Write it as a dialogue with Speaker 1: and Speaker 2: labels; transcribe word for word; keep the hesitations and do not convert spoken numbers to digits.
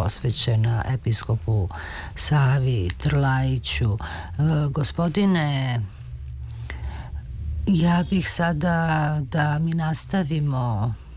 Speaker 1: posvećena episkopu Savi Trlajiću. Gospodine, ja bih sada da mi nastavimo